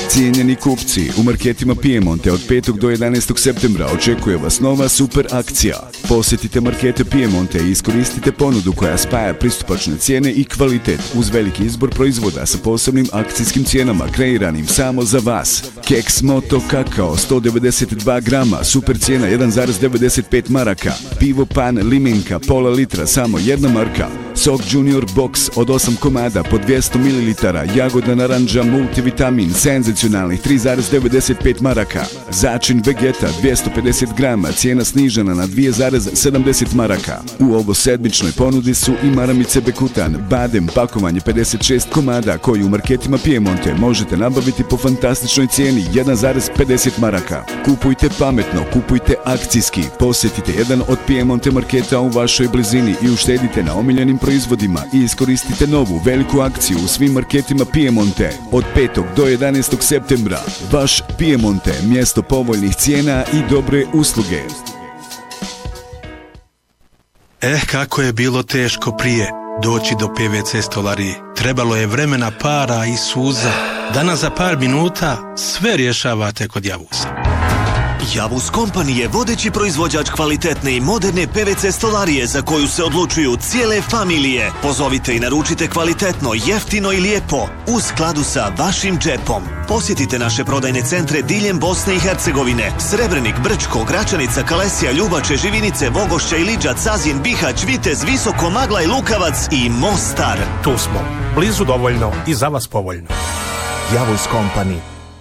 Cijenjeni kupci, u marketima Piemonte od 5. do 11. septembra očekuje vas nova super akcija. Posjetite markete Piemonte i iskoristite ponudu koja spaja pristupačne cijene i kvalitet uz veliki izbor proizvoda sa posebnim akcijskim cijenama kreiranim samo za vas. Keks Moto Kakao 192 grama, super cijena 1,95 maraka. Pivo Pan Limenka pola litra, samo 1 marka. Sok Junior Box od 8 komada po 200 ml, jagoda naranđa multivitamin, senzacionalnih 3,95 maraka. Začin Vegeta 250 grama, cijena snižena na 2,70 maraka. U ovo sedmičnoj ponudi su i maramice Bekutan, badem, pakovanje 56 komada koji u marketima Piemonte možete nabaviti po fantastičnoj cijeni 1,50 maraka. Kupujte pametno, kupujte akcijski, posjetite jedan od Piemonte marketa u vašoj blizini i uštedite na omiljenim proizvodima i iskoristite novu veliku akciju u svim marketima Piemonte od 5. do 11. septembra. Vaš Piemonte, mjesto povoljnih cijena i dobre usluge. Kako je bilo teško prije doći do PVC stolarije. Trebalo je vremena, para i suza. Danas za par minuta sve rješavate kod Javusa. Javus Company je vodeći proizvođač kvalitetne i moderne PVC stolarije za koju se odlučuju cijele familije. Pozovite i naručite kvalitetno, jeftino i lijepo u skladu sa vašim džepom. Posjetite naše prodajne centre diljem Bosne i Hercegovine: Srebrenik, Brčko, Gračanica, Kalesija, Ljubače, Živinice, Vogošća, Iliđa, Cazin, Bihać, Vitez, Visoko, Magla i Lukavac i Mostar. Tu smo, blizu dovoljno i za vas povoljno. Javus Company.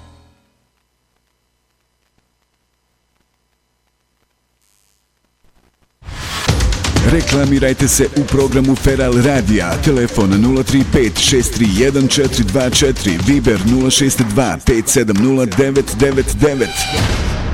Reklamirajte se u programu Feral Radija. Telefon 035-631-424, Viber 062-570-999.